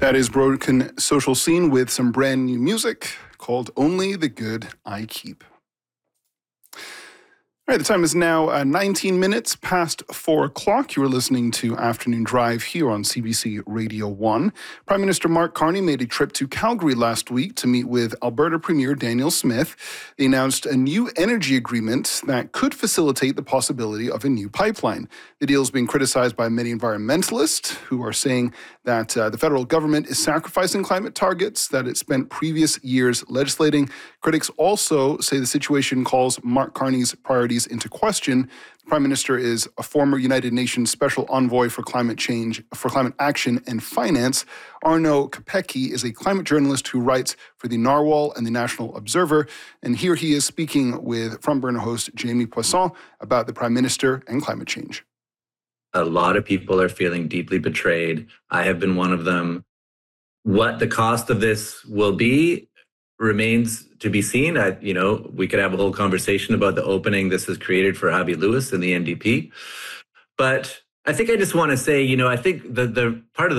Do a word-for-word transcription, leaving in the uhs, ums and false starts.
That is Broken Social Scene with some brand new music called Only the Good I Keep. All right, the time is now uh, nineteen minutes past four o'clock. You are listening to Afternoon Drive here on C B C Radio one. Prime Minister Mark Carney made a trip to Calgary last week to meet with Alberta Premier Daniel Smith. They announced a new energy agreement that could facilitate the possibility of a new pipeline. The deal is being criticized by many environmentalists who are saying that uh, the federal government is sacrificing climate targets that it spent previous years legislating. Critics also say the situation calls Mark Carney's priorities into question. The Prime Minister is a former United Nations Special Envoy for Climate Change, for Climate Action and Finance. Arno Kopecky is a climate journalist who writes for the Narwhal and the National Observer. And here he is speaking with Front Burner host Jamie Poisson about the Prime Minister and climate change. A lot of people are feeling deeply betrayed. I have been one of them. What the cost of this will be remains to be seen. I, you know, we could have a whole conversation about the opening this has created for Abby Lewis and the N D P. But I think I just want to say, you know, I think the the part of the